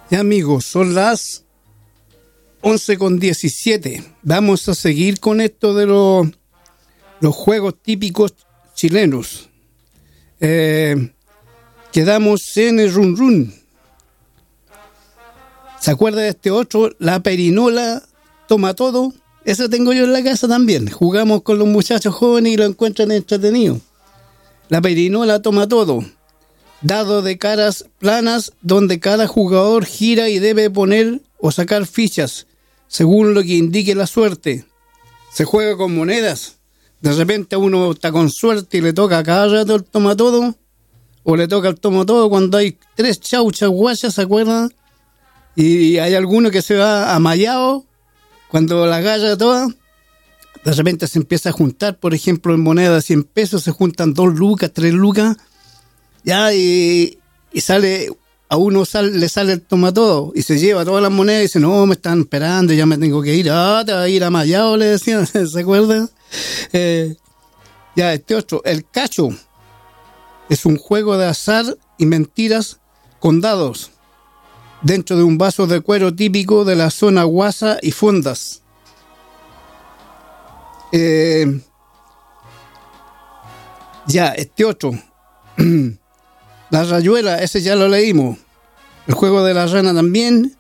Ya amigos, son las 11:17. Vamos a seguir con esto de los juegos típicos chilenos. Quedamos en el run run. ¿Se acuerda de este otro? La perinola toma todo. Eso tengo yo en la casa también. Jugamos con los muchachos jóvenes y lo encuentran entretenido. La perinola toma todo. Dado de caras planas donde cada jugador gira y debe poner o sacar fichas según lo que indique la suerte. Se juega con monedas. De repente uno está con suerte y le toca a cada rato el toma todo, o le toca el toma todo cuando hay 3 chauchas guachas, ¿se acuerdan? Y hay alguno que se va amallado cuando la galla toda. De repente se empieza a juntar, por ejemplo, en moneda de 100 pesos se juntan 2 lucas, 3 lucas. Ya, y sale, a uno le sale el toma todo y se lleva todas las monedas y dice, no, me están esperando, ya me tengo que ir. Ah, te va a ir amallado, le decían, ¿se acuerdan? Ya, este otro, el cacho, es un juego de azar y mentiras con dados dentro de un vaso de cuero típico de la zona Guasa y Fondas. Ya, este otro, la rayuela, ese ya lo leímos. El juego de la rana también.